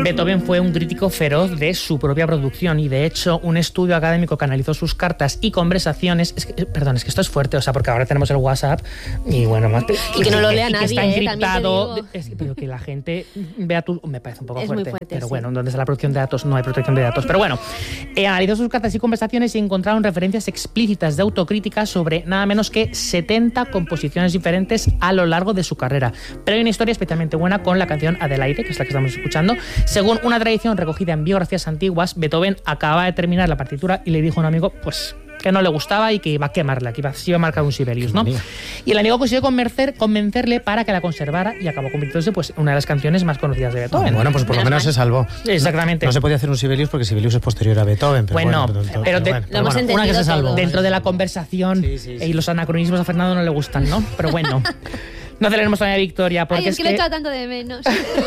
Beethoven fue un crítico feroz de su propia producción y, de hecho, un estudio académico que analizó sus cartas y conversaciones... es que esto es fuerte, o sea, porque ahora tenemos el WhatsApp y, bueno... Más, y que no lo lea nadie, que está encriptado, pero que la gente vea tu... Me parece un poco fuerte, pero sí. bueno, donde está la protección de datos no hay protección de datos. Pero bueno, analizó sus cartas y conversaciones y encontraron referencias explícitas de autocrítica sobre nada menos que 70 composiciones diferentes a lo largo de su carrera. Pero hay una historia especialmente buena con la canción Adelaide, que es la que estamos escuchando. Según una tradición recogida en biografías antiguas, Beethoven acababa de terminar la partitura y le dijo a un amigo, pues, que no le gustaba y que iba a quemarla, que se iba a marcar un Sibelius, ¿no? Y el amigo consiguió convencerle para que la conservara y acabó convirtiéndose, pues, en una de las canciones más conocidas de Beethoven. Bueno, pues por lo menos se salvó. Exactamente. No se podía hacer un Sibelius porque Sibelius es posterior a Beethoven. Pero bueno, pero lo hemos entendido una que se salvó. Dentro de la conversación y los anacronismos a Fernando no le gustan, ¿no? Pero bueno. No celebremos a Victoria porque es que lo he echado tanto de menos.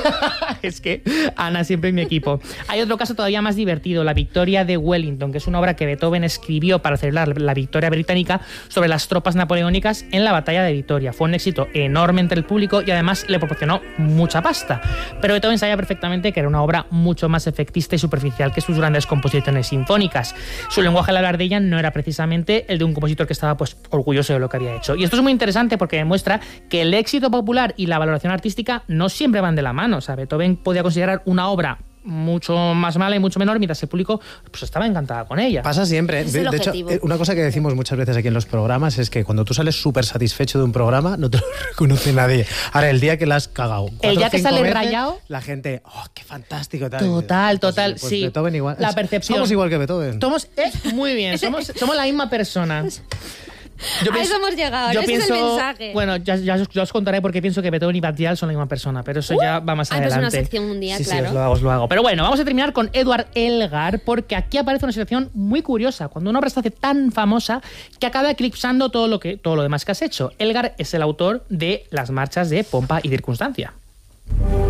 Es que Ana siempre en mi equipo. Hay otro caso todavía más divertido, la Victoria de Wellington, que es una obra que Beethoven escribió para celebrar la victoria británica sobre las tropas napoleónicas en la batalla de Vitoria. Fue un éxito enorme entre el público y además le proporcionó mucha pasta. Pero Beethoven sabía perfectamente que era una obra mucho más efectista y superficial que sus grandes composiciones sinfónicas. Su lenguaje al hablar de ella no era precisamente el de un compositor que estaba, pues, orgulloso de lo que había hecho. Y esto es muy interesante porque demuestra que el éxito popular y la valoración artística no siempre van de la mano. O sea, Beethoven podía considerar una obra mucho más mala y mucho menor, mientras el público, pues, estaba encantada con ella. Pasa siempre. De hecho, una cosa que decimos muchas veces aquí en los programas es que cuando tú sales súper satisfecho de un programa, no te lo reconoce nadie. Ahora, el día que la has cagado, el día que sale rayado, la gente, ¡oh, qué fantástico! Total, pues sí. Beethoven igual. La percepción. Somos igual que Beethoven. Muy bien, somos la misma persona. A eso hemos llegado, ese es el mensaje. Bueno, ya os contaré porque pienso que Beethoven y Badial son la misma persona, pero eso ya va más adelante. Pues una sección un día, claro. Sí, os lo hago. Pero bueno, vamos a terminar con Edward Elgar, porque aquí aparece una situación muy curiosa, cuando una obra se hace tan famosa que acaba eclipsando todo lo demás que has hecho. Elgar es el autor de las marchas de Pompa y Circunstancia.